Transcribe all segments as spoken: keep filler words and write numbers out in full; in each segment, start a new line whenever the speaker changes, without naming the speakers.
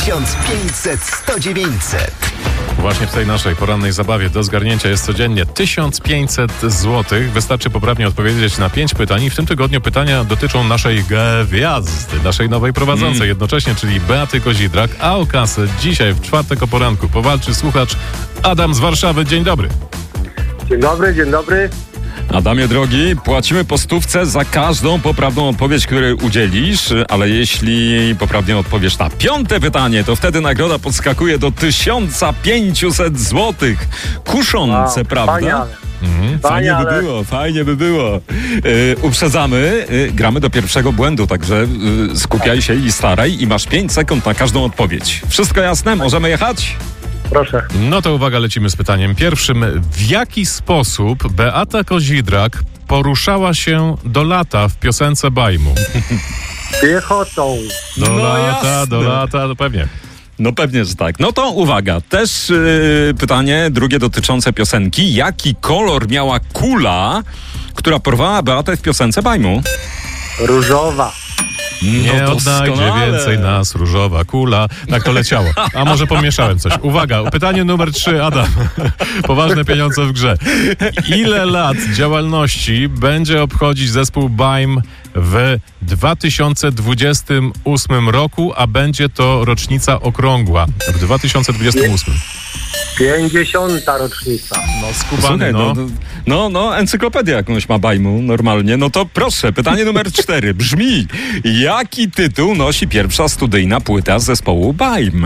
tysiąc pięćset, sto dziewięćset.
Właśnie w tej naszej porannej zabawie do zgarnięcia jest codziennie tysiąc pięćset złotych. Wystarczy poprawnie odpowiedzieć na pięć pytań i w tym tygodniu pytania dotyczą naszej gwiazdy, naszej nowej prowadzącej mm. jednocześnie, czyli Beaty Kozidrak, a o kasę dzisiaj w czwartek o poranku powalczy słuchacz Adam z Warszawy. Dzień dobry.
Dzień dobry, dzień dobry.
Adamie drogi, płacimy po stówce za każdą poprawną odpowiedź, której udzielisz, ale jeśli poprawnie odpowiesz na piąte pytanie, to wtedy nagroda podskakuje do tysiąc pięćset złotych. Kuszące, wow, prawda?
Wspaniale.
Mhm, fajnie by było, fajnie by było. Yy, uprzedzamy, yy, gramy do pierwszego błędu, także yy, skupiaj się i staraj i masz pięć sekund na każdą odpowiedź. Wszystko jasne? Możemy jechać?
Proszę.
No to uwaga, lecimy z pytaniem pierwszym. W jaki sposób Beata Kozidrak poruszała się do lata w piosence Bajmu?
Piechotą.
Do
No
lata,
jasne.
do lata, to pewnie.
No pewnie, że tak. No to uwaga, też yy, pytanie drugie dotyczące piosenki. Jaki kolor miała kula, która porwała Beatę w piosence Bajmu?
Różowa.
Nie
No
odnajdzie
doskonale.
więcej nas różowa kula. Tak to leciało. A może pomieszałem coś. Uwaga, pytanie numer trzy, Adam. Poważne pieniądze w grze. Ile lat działalności będzie obchodzić zespół Bajm w dwa tysiące dwudziestym ósmym roku, a będzie to rocznica okrągła w dwa tysiące dwudziestym ósmym?
Pięćdziesiąta rocznica.
No skubany,
Słuchaj,
no.
no, no, no, encyklopedię jakąś ma Bajmu normalnie. No to proszę, pytanie numer cztery brzmi: jaki tytuł nosi pierwsza studyjna płyta zespołu Bajm?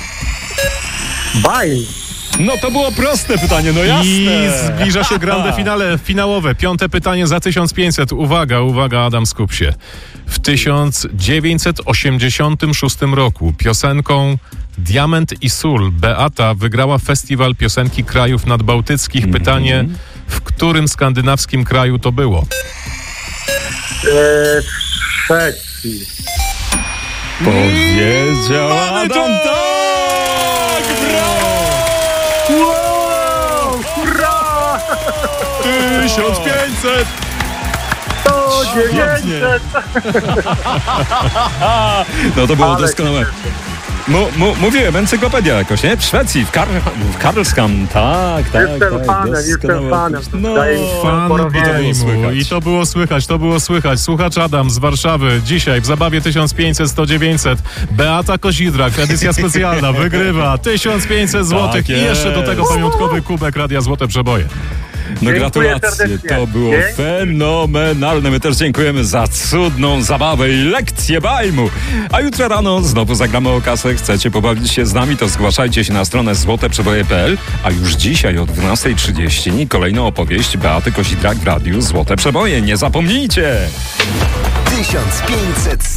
Bajm.
No to było proste pytanie, no jasne.
I zbliża się grande finale, finałowe. Piąte pytanie za tysiąc pięćset. Uwaga, uwaga, Adam, skup się. W tysiąc dziewięćset osiemdziesiątym szóstym roku piosenką Diament i sól Beata wygrała festiwal piosenki krajów nadbałtyckich. Pytanie,
Mm-hmm.
w którym skandynawskim kraju to było?
E, Szwecji.
Powiedział
Mamy
Adam,
to!
tak! Brawo!
Wow, hurra!
tysiąc pięćset!
sto dziewięćset.
No to było
Ale
doskonałe. Mu, mu, mówiłem, encyklopedia jakoś, nie? W Szwecji, w, Kar w Karlskam, tak, tak.
Jestem
tak,
fanem,
doskonałe.
jestem fanem.
No,
Daję mi
Fan
porozumienie.
Bajmu.
słychać.
I to było słychać, to było słychać. Słuchacz Adam z Warszawy dzisiaj w zabawie tysiąc pięćset, sto dziewięćset. Beata Kozidrak, edycja specjalna, wygrywa tysiąc pięćset złotych
Tak
i jeszcze do
jest.
tego pamiątkowy kubek Radia Złote Przeboje.
No
Dziękuję
gratulacje,
serdecznie.
to było
Dzięki.
fenomenalne. My też dziękujemy za cudną zabawę i lekcję Bajmu. A jutro rano znowu zagramy o kasę. Chcecie pobawić się z nami, to zgłaszajcie się na stronę złote przeboje kropka p l. A już dzisiaj o dwunasta trzydzieści kolejna opowieść Beaty Kozidrak w radiu Złote Przeboje. Nie zapomnijcie!
tysiąc pięćset